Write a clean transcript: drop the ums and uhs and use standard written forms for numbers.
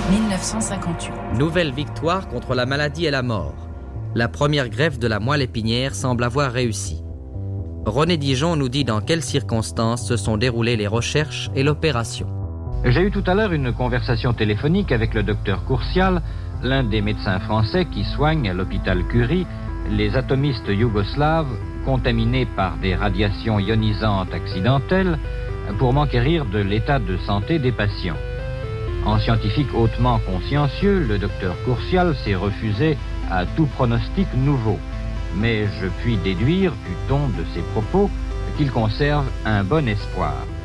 1958. Nouvelle victoire contre la maladie et la mort. La première greffe de la moelle épinière semble avoir réussi. René Dijon nous dit dans quelles circonstances se sont déroulées les recherches et l'opération. J'ai eu tout à l'heure une conversation téléphonique avec le docteur Courcial, l'un des médecins français qui soigne à l'hôpital Curie les atomistes yougoslaves contaminés par des radiations ionisantes accidentelles pour m'enquérir de l'état de santé des patients. En scientifique hautement consciencieux, le docteur Courcial s'est refusé à tout pronostic nouveau. Mais je puis déduire du ton de ses propos qu'il conserve un bon espoir.